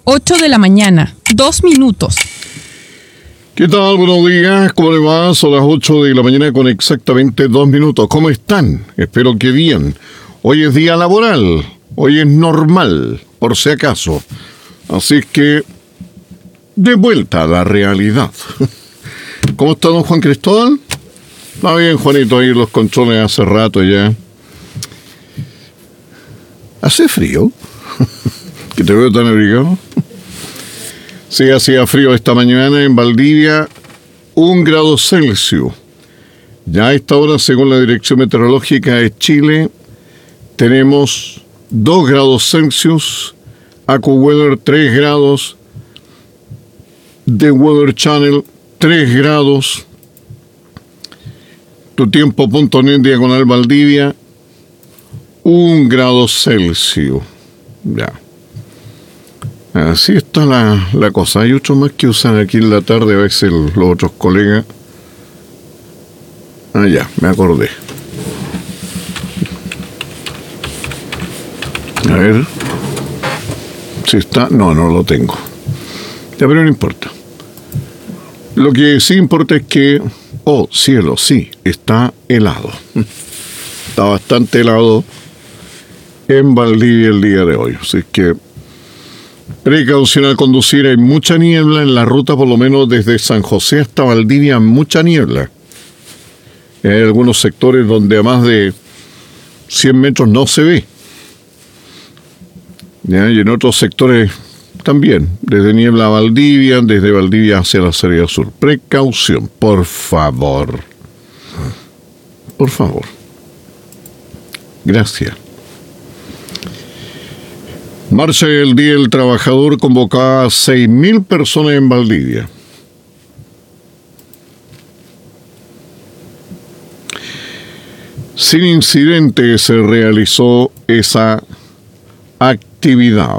8 de la mañana, 2 minutos. ¿Qué tal? Buenos días, ¿cómo le va? Son las 8 de la mañana con exactamente 2 minutos. ¿Cómo están? Espero que bien. Hoy es día laboral, hoy es normal, por si acaso. Así que, de vuelta a la realidad. ¿Cómo está don Juan Cristóbal? Está bien, Juanito, ahí los controles hace rato ya. ¿Hace frío? ¿Que te veo tan abrigado? Sí, hacía frío esta mañana en Valdivia, 1 grado Celsius. Ya a esta hora, según la Dirección Meteorológica de Chile, tenemos 2 grados Celsius, AccuWeather 3 grados, The Weather Channel 3 grados, tutiempo.net diagonal Valdivia, 1 grado Celsius. Ya. Así está la cosa. Hay otros más que usan aquí en la tarde, a veces los otros colegas. Ah, ya, me acordé. A ver. Si está. No lo tengo. Ya, pero no importa. Lo que sí importa es que. Oh, cielo, sí, está helado. Está bastante helado en Valdivia el día de hoy. Así que. Precaución al conducir, hay mucha niebla en la ruta, por lo menos desde San José hasta Valdivia, mucha niebla. Hay algunos sectores donde a más de 100 metros no se ve. ¿Ya? Y en otros sectores también, desde Niebla a Valdivia, desde Valdivia hacia la salida sur. Precaución, por favor. Por favor. Gracias. Marcha del Día del Trabajador convocaba a 6.000 personas en Valdivia. Sin incidentes se realizó esa actividad.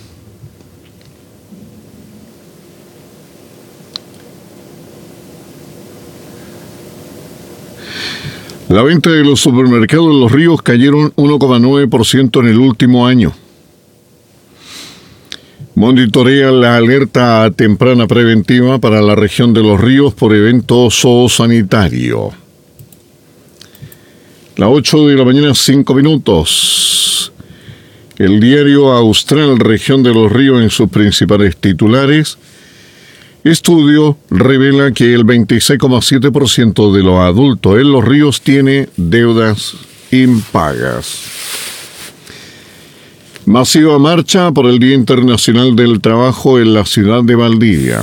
La venta de los supermercados en Los Ríos cayeron 1,9% en el último año. Monitorea la alerta temprana preventiva para la región de Los Ríos por evento zoosanitario. Las 8 de la mañana, 5 minutos. El diario Austral, región de Los Ríos, en sus principales titulares. Estudio revela que el 26,7% de los adultos en Los Ríos tiene deudas impagas. Masiva marcha por el Día Internacional del Trabajo en la ciudad de Valdivia.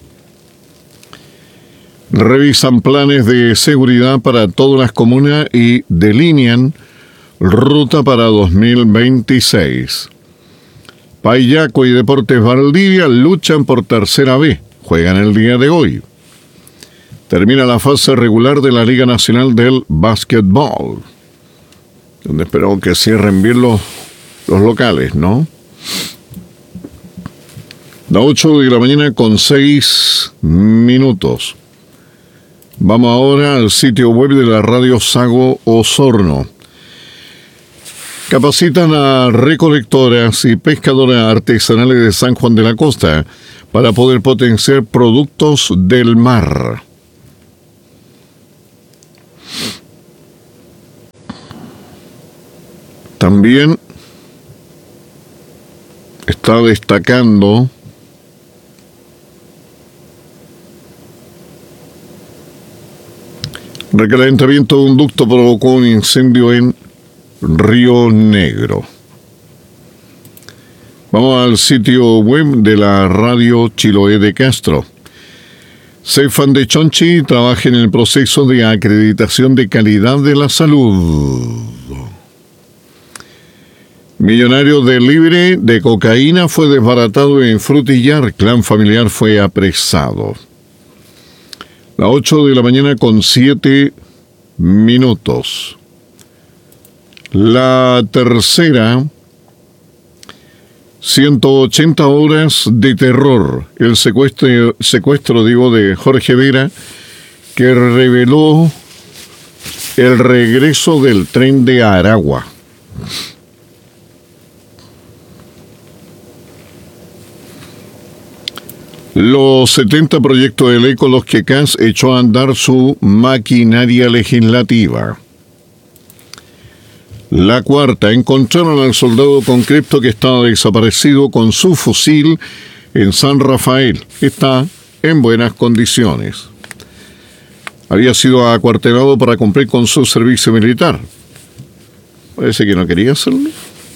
Revisan planes de seguridad para todas las comunas y delinean ruta para 2026. Payaco y Deportes Valdivia luchan por tercera vez. Juegan el día de hoy. Termina la fase regular de la Liga Nacional del Básquetbol, donde esperamos que cierren bien los locales, ¿no? Las 8 de la mañana con 6 minutos. Vamos ahora al sitio web de la radio Sago Osorno. Capacitan a recolectoras y pescadoras artesanales de San Juan de la Costa para poder potenciar productos del mar. También está destacando recalentamiento de un ducto provocó un incendio en Río Negro. Vamos al sitio web de la radio Chiloé de Castro. Cefam de Chonchi trabaja en el proceso de acreditación de calidad de la salud. Millonario delivery de cocaína fue desbaratado en Frutillar. Clan familiar fue apresado. Las 8 de la mañana con 7 minutos. La tercera, 180 horas de terror. El secuestro de Jorge Vera, que reveló el regreso del tren de Aragua. Los 70 proyectos de ley con los que CAS echó a andar su maquinaria legislativa. La cuarta, encontraron al soldado con cripto que estaba desaparecido con su fusil en San Rafael. Está en buenas condiciones. Había sido acuartelado para cumplir con su servicio militar. Parece que no quería hacerlo.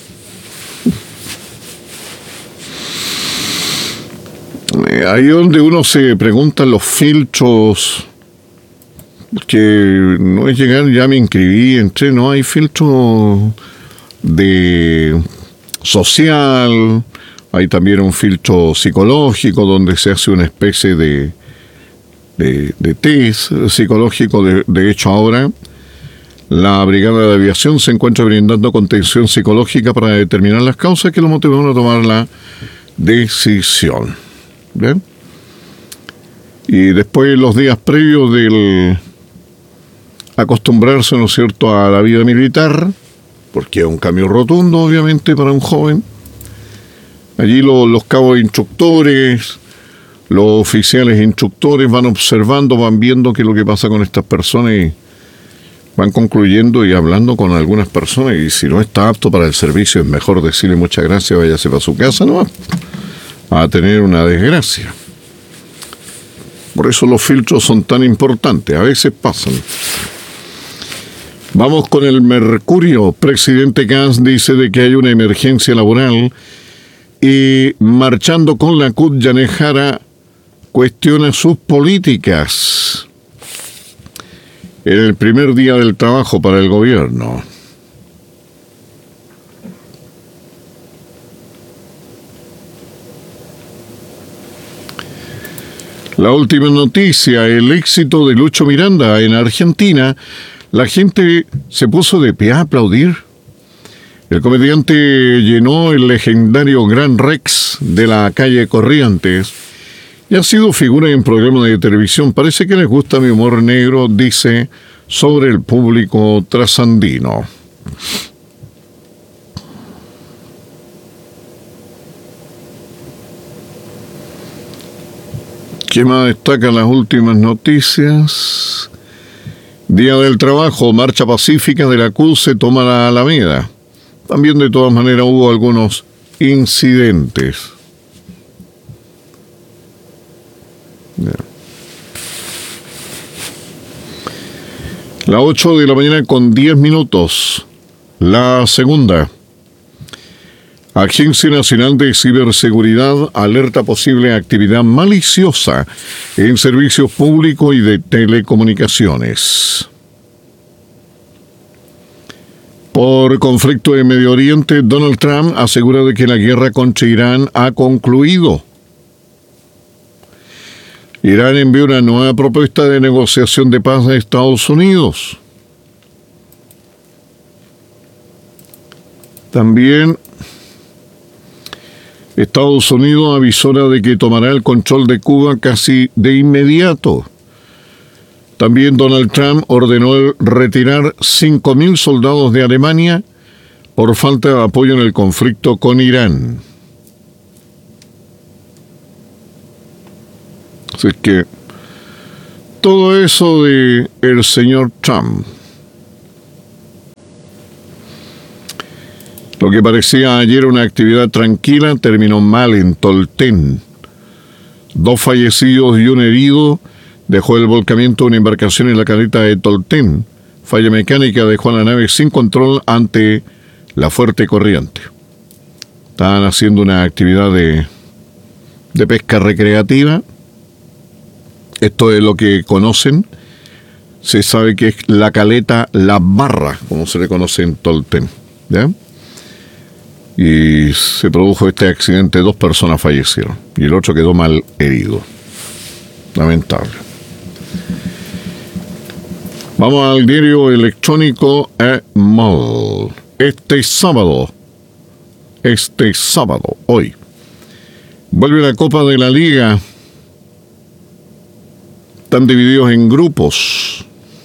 Ahí donde uno se pregunta los filtros, que no es llegar, ya me inscribí, entré, no hay filtro de social, hay también un filtro psicológico donde se hace una especie de test psicológico. De hecho, ahora la Brigada de Aviación se encuentra brindando contención psicológica para determinar las causas que lo motivaron a tomar la decisión. ¿Bien? Y después, los días previos del acostumbrarse, ¿no es cierto?, a la vida militar, porque es un cambio rotundo, obviamente, para un joven. Allí los cabos instructores, los oficiales instructores van observando, van viendo qué es lo que pasa con estas personas y van concluyendo y hablando con algunas personas, y si no está apto para el servicio es mejor decirle muchas gracias, váyase para su casa, ¿no? A tener una desgracia. Por eso los filtros son tan importantes, a veces pasan. Vamos con el Mercurio. Presidente CAS dice de que hay una emergencia laboral y marchando con la CUT, Yané Jara cuestiona sus políticas. En el primer día del trabajo para el gobierno. La última noticia, el éxito de Lucho Miranda en Argentina. La gente se puso de pie a aplaudir. El comediante llenó el legendario Gran Rex de la calle Corrientes y ha sido figura en programas de televisión. Parece que les gusta mi humor negro, dice, sobre el público trasandino. ¿Qué más destacan las últimas noticias? Día del Trabajo, marcha pacífica de la CUT se toma la Alameda. También de todas maneras hubo algunos incidentes. La 8 de la mañana con 10 minutos. La segunda. Agencia Nacional de Ciberseguridad alerta posible actividad maliciosa en servicios públicos y de telecomunicaciones. Por conflicto en Medio Oriente, Donald Trump asegura de que la guerra contra Irán ha concluido. Irán envió una nueva propuesta de negociación de paz a Estados Unidos. También Estados Unidos avisora de que tomará el control de Cuba casi de inmediato. También Donald Trump ordenó retirar 5.000 soldados de Alemania por falta de apoyo en el conflicto con Irán. Así que todo eso de el señor Trump. Lo que parecía ayer una actividad tranquila terminó mal en Tolten. 2 fallecidos y un herido dejó el volcamiento de una embarcación en la caleta de Tolten. Falla mecánica dejó a la nave sin control ante la fuerte corriente. Estaban haciendo una actividad de pesca recreativa. Esto es lo que conocen. Se sabe que es la caleta La Barra, como se le conoce en Tolten. ¿Ya? Y se produjo este accidente, 2 personas fallecieron y el otro quedó mal herido. Lamentable. Vamos al diario electrónico EMOL. Este sábado, hoy, vuelve la Copa de la Liga. Están divididos en grupos.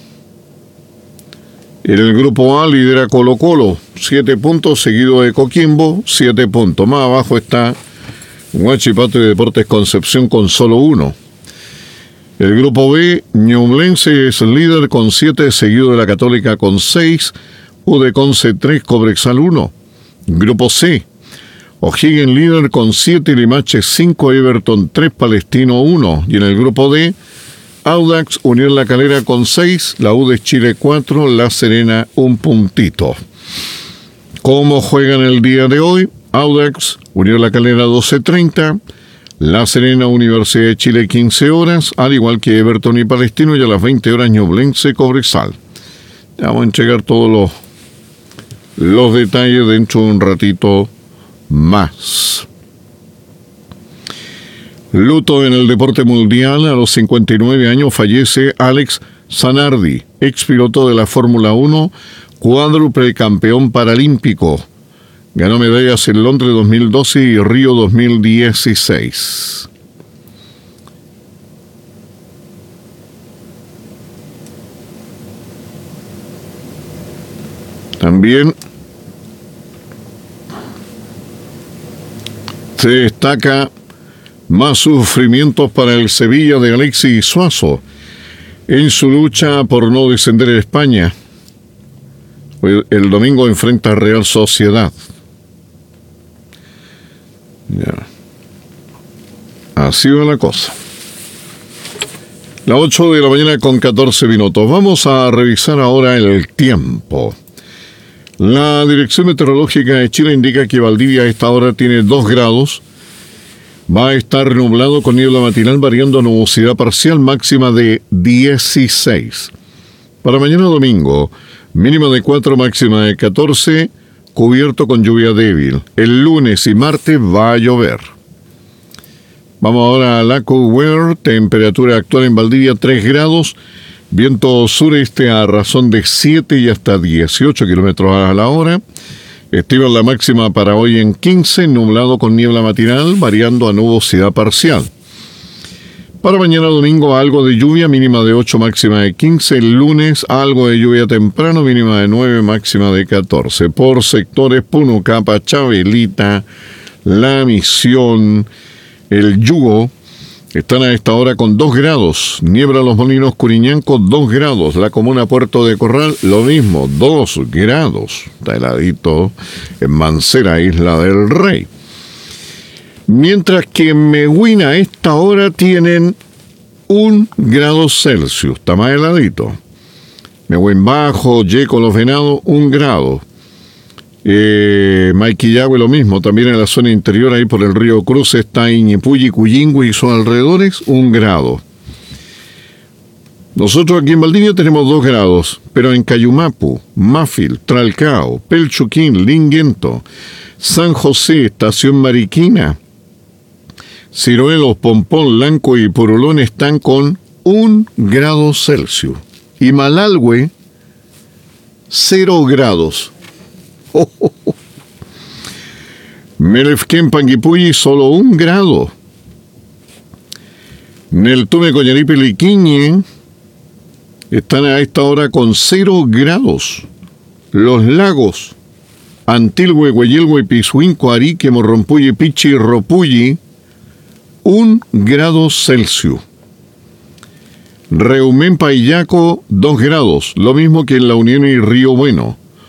En el grupo A lidera Colo-Colo, 7 puntos, seguido de Coquimbo, 7 puntos. Más abajo está Huachipato y Deportes Concepción con solo 1. El grupo B, Ñublense es líder con 7, seguido de la Católica con 6, UD Conce 3, Cobresal 1. Grupo C, O'Higgins líder con 7, Limache 5, Everton 3, Palestino 1. Y en el grupo D, Audax, Unión La Calera con 6, la U de Chile 4, La Serena 1 puntito. ¿Cómo juegan el día de hoy? Audax, Unión La Calera 12:30, La Serena, Universidad de Chile 15 horas, al igual que Everton y Palestino, y a las 20 horas Ñublense, Cobresal. Ya vamos a entregar todos los detalles dentro de un ratito más. Luto en el deporte mundial. A los 59 años fallece Alex Zanardi, expiloto de la Fórmula 1, cuádruple campeón paralímpico. Ganó medallas en Londres 2012 y Río 2016. También se destaca más sufrimientos para el Sevilla de Alexis Suazo en su lucha por no descender en España. El domingo enfrenta a Real Sociedad. Ya. Así va la cosa. Las 8 de la mañana con 14 minutos. Vamos a revisar ahora el tiempo. La Dirección Meteorológica de Chile indica que Valdivia a esta hora tiene 2 grados. Va a estar nublado con niebla matinal variando a nubosidad parcial, máxima de 16. Para mañana domingo, mínima de 4, máxima de 14, cubierto con lluvia débil. El lunes y martes va a llover. Vamos ahora a la AccuWeather. Temperatura actual en Valdivia 3 grados. Viento sureste a razón de 7 y hasta 18 kilómetros a la hora. Estima la máxima para hoy en 15, nublado con niebla matinal, variando a nubosidad parcial. Para mañana domingo algo de lluvia, mínima de 8, máxima de 15. El lunes algo de lluvia temprano, mínima de 9, máxima de 14. Por sectores, Punucapa, Chabelita, La Misión, El Yugo, están a esta hora con 2 grados. Niebla Los Molinos, Curiñanco, 2 grados. La comuna Puerto de Corral, lo mismo, 2 grados. Está heladito en Mancera, Isla del Rey. Mientras que en Mehuina a esta hora tienen 1 grado Celsius. Está más heladito. Mehuín Bajo, Yeco, Los Venados, 1 grado. Maiquillagüe lo mismo, también en la zona interior, ahí por el río Cruz, está Iñipulli, Cuyingüe y sus alrededores, 1 grado. Nosotros aquí en Valdivia tenemos 2 grados, pero en Cayumapu, Mafil, Tralcao, Pelchuquín, Linguento, San José, Estación Mariquina, Ciruelos, Pompón, Lanco y Purulón están con 1 grado Celsius. Y Malalgüe, 0 grados. Melefquén, Panguipulli, solo 1 grado. Neltume, Coñaripe y Liquiñe están a esta hora con 0 grados. Los Lagos, Antilgüe, Güeyelgüe, Pisuínco, Arique, Morrompulli, Pichi y Ropulli, 1 grado Celsius. Reumén, Paillaco, 2 grados, lo mismo que en La Unión y Río Bueno.